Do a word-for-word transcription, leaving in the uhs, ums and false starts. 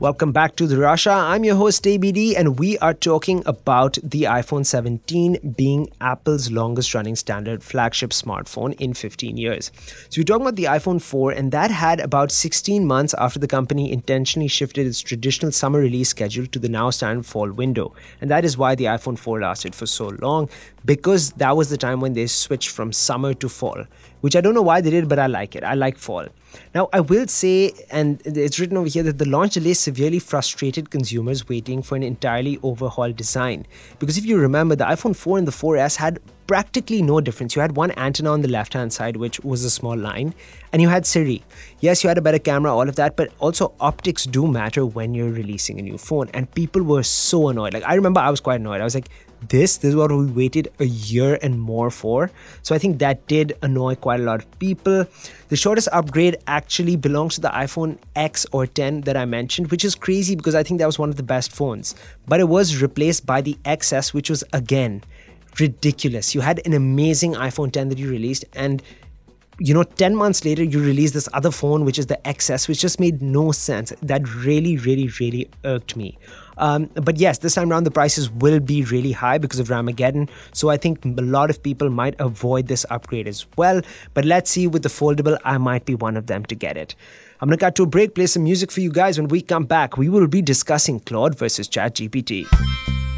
Welcome back to The Rasha. I'm your host A B D and we are talking about the iPhone seventeen being Apple's longest running standard flagship smartphone in fifteen years. So we're talking about the iPhone four, and that had about sixteen months after the company intentionally shifted its traditional summer release schedule to the now standard fall window. And that is why the iPhone four lasted for so long, because that was the time when they switched from summer to fall, which I don't know why they did, but I like it. I like fall. Now, I will say, and it's written over here, that the launch delay severely frustrated consumers waiting for an entirely overhauled design. Because if you remember, the iPhone four and the four S had practically no difference. You had one antenna on the left-hand side, which was a small line, and you had Siri. Yes, you had a better camera, all of that, but also optics do matter when you're releasing a new phone, and people were so annoyed. Like, I remember I was quite annoyed. I was like, this, this is what we waited a year and more for. So I think that did annoy quite a lot of people. The shortest upgrade actually belongs to the iPhone X or ten that I mentioned, which is crazy because I think that was one of the best phones. But it was replaced by the X S, which was, again, ridiculous. You had an amazing iPhone ten that you released, and you know, ten months later, you release this other phone, which is the X S, which just made no sense. That really, really, really irked me. Um, but yes, this time around, the prices will be really high because of Ramageddon. So I think a lot of people might avoid this upgrade as well. But let's see, with the foldable, I might be one of them to get it. I'm going to cut to a break, play some music for you guys. When we come back, we will be discussing Claude versus ChatGPT.